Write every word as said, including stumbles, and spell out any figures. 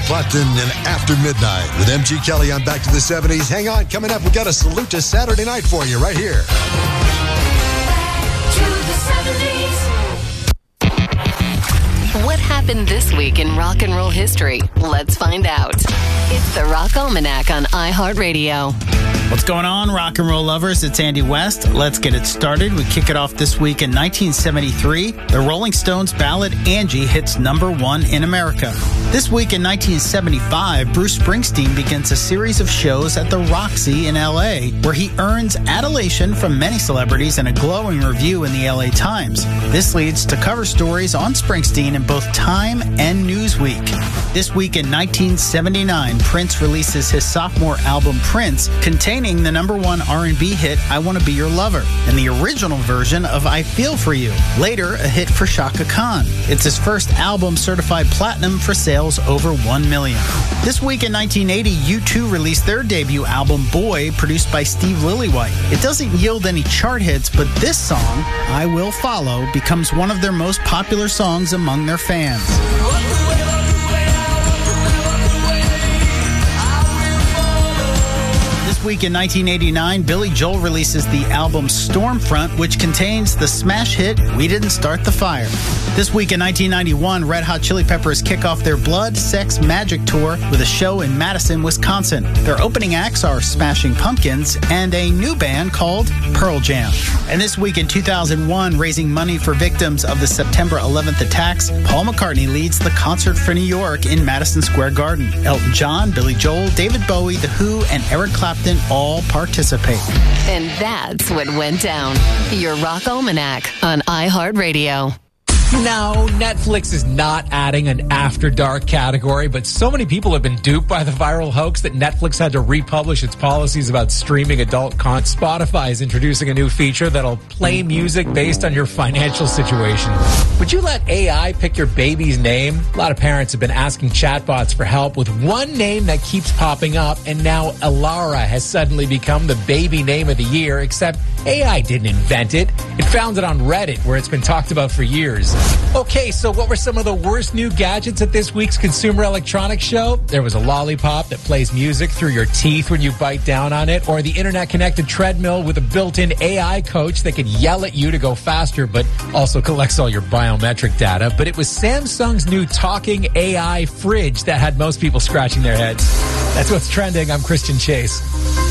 Clapton and After Midnight with M G Kelly on Back to the seventies. Hang on, coming up, we got a salute to Saturday night for you right here. Back to the seventies. What happened this week in rock and roll history? Let's find out. It's the Rock Almanac on iHeartRadio. What's going on, rock and roll lovers? It's Andy West. Let's get it started. We kick it off this week in nineteen seventy-three. The Rolling Stones ballad Angie hits number one in America. This week in nineteen seventy-five, Bruce Springsteen begins a series of shows at the Roxy in L A, where he earns adulation from many celebrities and a glowing review in the L A Times. This leads to cover stories on Springsteen in both Time and Newsweek. This week in nineteen seventy-nine, Prince releases his sophomore album Prince, containing the number one R and B hit I Want to Be Your Lover, and the original version of I Feel For You, later a hit for Chaka Khan. It's his first album certified platinum for sales over one million. This week in nineteen eighty, U two released their debut album Boy, produced by Steve Lillywhite. It doesn't yield any chart hits, but this song, I Will Follow, becomes one of their most popular songs among their fans. This week in nineteen eighty-nine, Billy Joel releases the album Stormfront, which contains the smash hit We Didn't Start the Fire. This week in nineteen ninety-one, Red Hot Chili Peppers kick off their Blood, Sex, Magic tour with a show in Madison, Wisconsin. Their opening acts are Smashing Pumpkins and a new band called Pearl Jam. And this week in two thousand one, raising money for victims of the September eleventh attacks, Paul McCartney leads the Concert for New York in Madison Square Garden. Elton John, Billy Joel, David Bowie, The Who, and Eric Clapton all participate. And that's what went down. Your Rock Almanac on iHeartRadio. No, Netflix is not adding an After Dark category, but so many people have been duped by the viral hoax that Netflix had to republish its policies about streaming adult content. Spotify is introducing a new feature that'll play music based on your financial situation. Would you let A I pick your baby's name? A lot of parents have been asking chatbots for help with one name that keeps popping up, and now Alara has suddenly become the baby name of the year, except A I didn't invent it. It found it on Reddit, where it's been talked about for years. Okay, so what were some of the worst new gadgets at this week's Consumer Electronics Show? There was a lollipop that plays music through your teeth when you bite down on it, or the internet-connected treadmill with a built-in A I coach that could yell at you to go faster, but also collects all your biometric data. But it was Samsung's new talking A I fridge that had most people scratching their heads. That's what's trending. I'm Christian Chase.